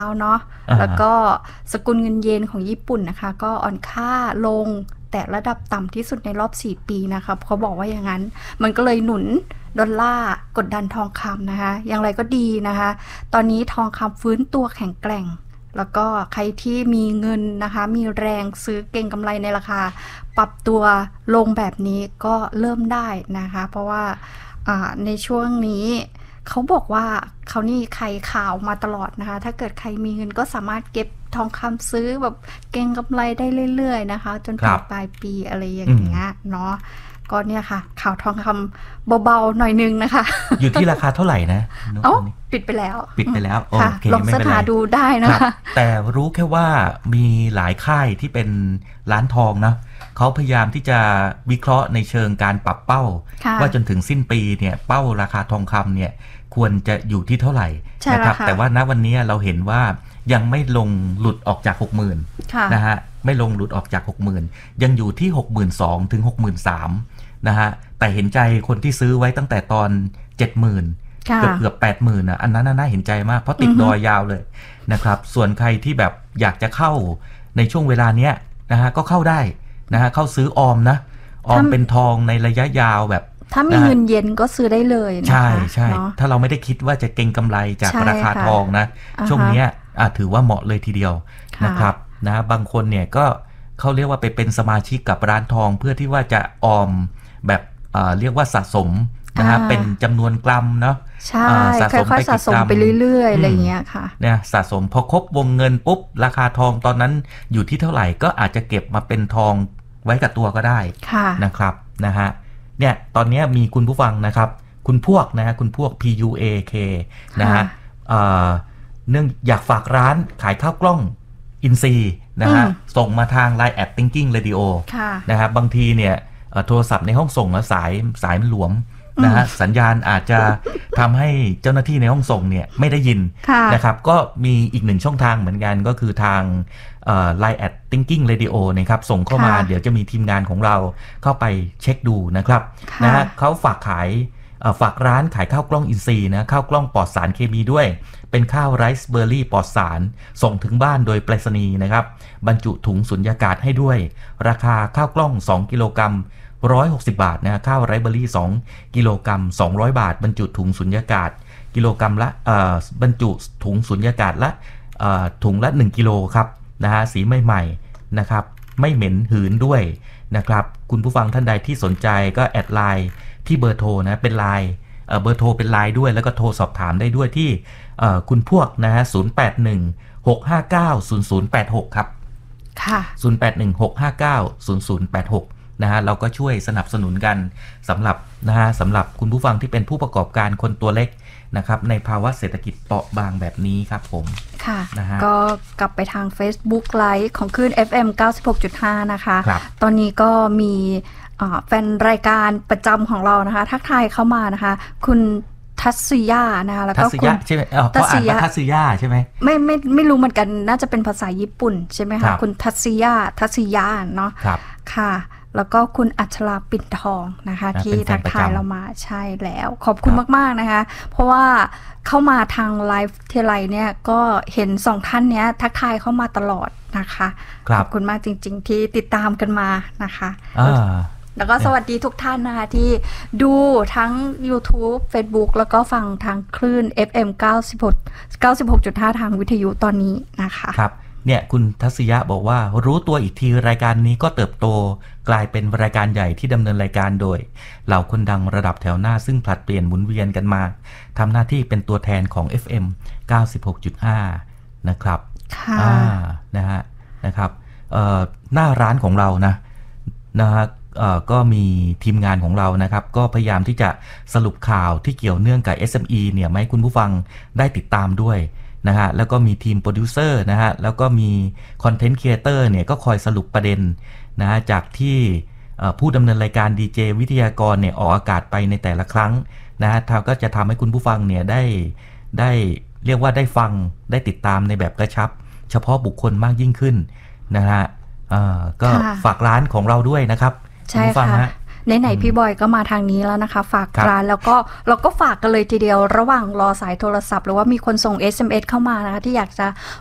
เนาะอ่าแล้วก็สกุลเงินเยนของญี่ปุ่นนะคะก็อ่อนค่าลงแต่ระดับต่ำที่สุดในรอบ4ปีนะคะเขาบอกว่าอย่างนั้นมันก็เลยหนุนดอลลาร์กดดันทองคำนะคะอย่างไรก็ดีนะคะตอนนี้ทองคำฟื้นตัวแข็งแกร่งแล้วก็ใครที่มีเงินนะคะมีแรงซื้อเก็งกำไรในราคาปรับตัวลงแบบนี้ก็เริ่มได้นะคะเพราะว่าในช่วงนี้เขาบอกว่าเขานี่ใครข่าวมาตลอดนะคะถ้าเกิดใครมีเงินก็สามารถเก็บทองคำซื้อแบบเก็งกำไรได้เรื่อยๆนะคะจนถึงปลายปีอะไรอย่างเงี้ยเนาะก็เนี่ยค่ะข่าวทองคำเบาๆหน่อยนึงนะคะอยู่ที่ราคาเท่าไหร่นะปิดไปแล้วโอเคลองเสิร์ชหาดูได้นะคะแต่รู้แค่ว่ามีหลายค่ายที่เป็นร้านทองนะเขาพยายามที่จะวิเคราะห์ในเชิงการปรับเป้าว่าจนถึงสิ้นปีเนี่ยเป้าราคาทองคำเนี่ยควรจะอยู่ที่เท่าไหร่นะครับแต่ว่าณวันนี้เราเห็นว่ายังไม่ลงหลุดออกจาก 60,000 นะฮะไม่ลงหลุดออกจาก 60,000 ยังอยู่ที่ 62,000 ถึง 63,000 นะฮะแต่เห็นใจคนที่ซื้อไว้ตั้งแต่ตอน 70,000 เกือบ 80,000 อันนั้นน่าเห็นใจมากเพราะติดดอยยาวเลยนะครับส่วนใครที่แบบอยากจะเข้าในช่วงเวลาเนี้ยนะฮะก็เข้าได้นะฮะเข้าซื้อออมนะออมเป็นทองในระยะยาวแบบถ้ามีเงินเย็นก็ซื้อได้เลยนะคะใช่ถ้าเราไม่ได้คิดว่าจะเก็งกำไรจากราคาทองนะช่วงนี้ถือว่าเหมาะเลยทีเดียวนะครับนะบางคนเนี่ยก็เขาเรียกว่าไปเป็นสมาชิกกับร้านทองเพื่อที่ว่าจะออมแบบเรียกว่าสะสมนะฮะเป็นจำนวนกรัมเนาะใช่ค่อยๆสะสมไปเรื่อยๆอะไรอย่างเงี้ยค่ะเนี่ยสะสมพอครบวงเงินปุ๊บราคาทองตอนนั้นอยู่ที่เท่าไหร่ก็อาจจะเก็บมาเป็นทองไว้กับตัวก็ได้นะครับนะฮะเนี่ยตอนนี้มีคุณผู้ฟังนะครับคุณพวกนะฮะคุณพวก PUAK นะฮะเนื่องอยากฝากร้านขายข้าวกล้องอินซีนะฮะส่งมาทาง Line @thinking radio นะฮะบางทีเนี่ยโทรศัพท์ในห้องส่งแล้วสายมันหลวมนะฮะสัญญาณอาจจะทำให้เจ้าหน้าที่ในห้องส่งเนี่ยไม่ได้ยินนะครับก็มีอีกหนึ่งช่องทางเหมือนกันก็คือทางLine @thinking radio นะครับส่งเข้ามาเดี๋ยวจะมีทีมงานของเราเข้าไปเช็คดูนะครับนะฮะเขาฝากร้านขายข้าวกล้องอินทรีย์นะข้าวกล้องปลอดสารเคมีด้วยเป็นข้าวไรซ์เบอร์รี่ปลอดสารส่งถึงบ้านโดยไปรษณีย์นะครับบรรจุถุงสุญญากาศให้ด้วยราคาข้าวกล้อง2กิโลกรัม160 บาทนะข้าวไรซ์เบอร์รี่2กิโลกรัม200 บาทบรรจุถุงสุญญากาศกิโลกรัมละบรรจุถุงสุญญากาศละถุงละ1กิโลครับนะฮะสีใหม่ๆนะครับไม่เหม็นหืนด้วยนะครับคุณผู้ฟังท่านใดที่สนใจก็แอดไลน์ที่เบอร์โทรนะเป็นไลน์เบอร์โทรเป็นไลน์ด้วยแล้วก็โทรสอบถามได้ด้วยที่คุณพวกนะฮะ0816590086ครับค่ะ 0816590086นะฮะเราก็ช่วยสนับสนุนกันสำหรับคุณผู้ฟังที่เป็นผู้ประกอบการคนตัวเล็กนะครับในภาวะเศรษฐกิจเปราะบางแบบนี้ครับผมค่ะนะฮะก็กลับไปทาง Facebook Live ของคลื่น FM 96.5 นะคะตอนนี้ก็มีแฟนรายการประจำของเรานะคะทักทายเข้ามานะคะคุณทัศยานะคะแล้วก็คุณใช่ไหมเขาอ่านว่าทัศยาใช่ไหมไม่รู้เหมือนกันน่าจะเป็นภาษาญี่ปุ่นใช่ไหมคะคุณทัศยาเนาะค่ะแล้วก็คุณอัชราปิ่นทองนะคะที่ทักทายเรามาใช่แล้วขอบคุณมากๆนะคะเพราะว่าเข้ามาทางไลฟ์เทไลเนี่ยก็เห็น2ท่านเนี้ยทักทายเข้ามาตลอดนะคะขอบคุณมากจริงๆที่ติดตามกันมานะคะแล้วก็สวัสดีทุกท่านนะคะที่ดูทั้ง YouTube Facebook แล้วก็ฟังทางคลื่น FM 96.5 ทางวิทยุตอนนี้นะคะครับเนี่ยคุณทัศยะบอกว่ารู้ตัวอีกทีรายการนี้ก็เติบโตกลายเป็นรายการใหญ่ที่ดำเนินรายการโดยเหล่าคนดังระดับแถวหน้าซึ่งผลัดเปลี่ยนหมุนเวียนกันมาทำหน้าที่เป็นตัวแทนของ FM 96.5 นะครับนะครับหน้าร้านของเรานะฮะก็มีทีมงานของเรานะครับก็พยายามที่จะสรุปข่าวที่เกี่ยวเนื่องกับ SME เนี่ยให้คุณผู้ฟังได้ติดตามด้วยนะฮะแล้วก็มีทีมโปรดิวเซอร์นะฮะแล้วก็มีคอนเทนต์ครีเอเตอร์เนี่ยก็คอยสรุปประเด็นนะฮะจากที่ผู้ดำเนินรายการดีเจวิทยากรเนี่ยออกอากาศไปในแต่ละครั้งนะฮะก็จะทำให้คุณผู้ฟังเนี่ยได้เรียกว่าได้ฟังได้ติดตามในแบบกระชับเฉพาะบุคคลมากยิ่งขึ้นนะฮะก็ฝากร้านของเราด้วยนะครับใช่ค่ะไหนๆพี่บอยก็มาทางนี้แล้วนะคะฝากร้านแล้วก็เราก็ฝากกันเลยทีเดียวระหว่างรอสายโทรศัพท์หรือว่ามีคนส่ง SMS เข้ามานะคะที่อยากจะ